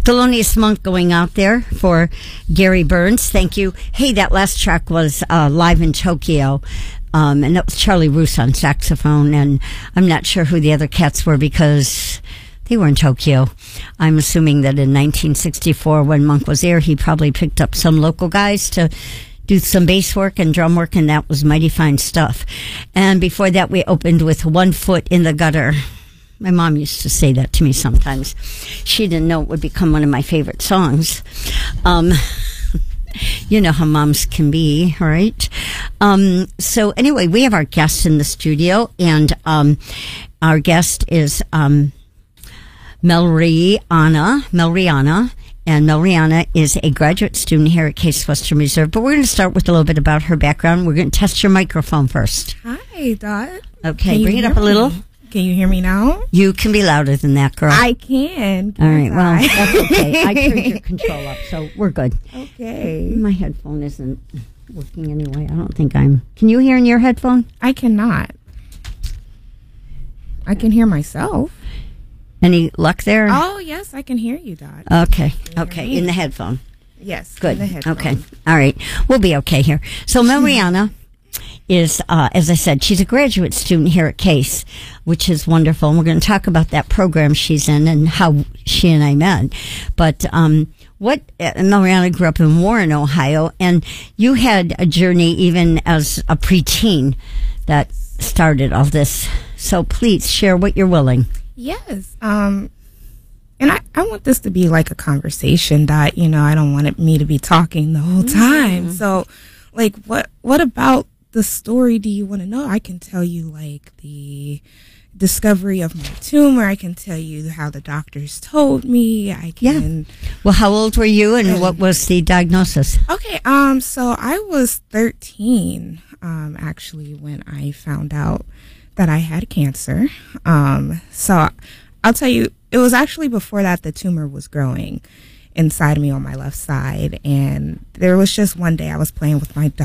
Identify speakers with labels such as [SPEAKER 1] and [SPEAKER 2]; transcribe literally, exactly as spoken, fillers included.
[SPEAKER 1] Thelonious Monk going out there for Gary Burns. Thank you. Hey, that last track was uh, Live in Tokyo. Um, and that was Charlie Roos on saxophone. And I'm not sure who the other cats were because they were in Tokyo. I'm assuming that in nineteen sixty-four, when Monk was there, he probably picked up some local guys to do some bass work and drum work, and that was mighty fine stuff. And before that, we opened with One Foot in the Gutter. My mom used to say that to me sometimes. She didn't know it would become one of my favorite songs. Um, you know how moms can be, right? Um, so anyway, we have our guest in the studio, and um, our guest is um, Melriana, Melriana. And Melriana is a graduate student here at Case Western Reserve. But we're going to start with a little bit about her background. We're going to test your microphone first.
[SPEAKER 2] Hi, Dot.
[SPEAKER 1] Okay, bring it up a little.
[SPEAKER 2] Me? Can you hear me now?
[SPEAKER 1] You can be louder than that, girl.
[SPEAKER 2] I can.
[SPEAKER 1] All right, well, that's okay. I turned your control up, so we're good.
[SPEAKER 2] Okay.
[SPEAKER 1] My headphone isn't working anyway. I don't think I'm... Can you hear in your headphone?
[SPEAKER 2] I cannot. I can hear myself.
[SPEAKER 1] Any luck there?
[SPEAKER 2] Oh, yes, I can hear you, Dot.
[SPEAKER 1] Okay, okay, in the headphone.
[SPEAKER 2] Yes,
[SPEAKER 1] good.
[SPEAKER 2] In the headphone.
[SPEAKER 1] Okay, all right. We'll be okay here. So Melriana is, uh, as I said, she's a graduate student here at Case, which is wonderful. And we're going to talk about that program she's in and how she and I met. But um, what uh, Melriana grew up in Warren, Ohio, and you had a journey even as a preteen that started all this. So please share what you're willing.
[SPEAKER 2] Yes. Um, and I, I want this to be like a conversation that, you know, I don't want it, me to be talking the whole time. Mm-hmm. So, like, what what about the story do you want to know? I can tell you, like, the discovery of my tumor. I can tell you how the doctors told me. I can.
[SPEAKER 1] Yeah. Well, how old were you, and um, what was the diagnosis?
[SPEAKER 2] Okay. Um. So I was thirteen, um, actually, when I found out that I had cancer. Um, so I'll tell you, it was actually before that the tumor was growing inside of me on my left side. And there was just one day I was playing with my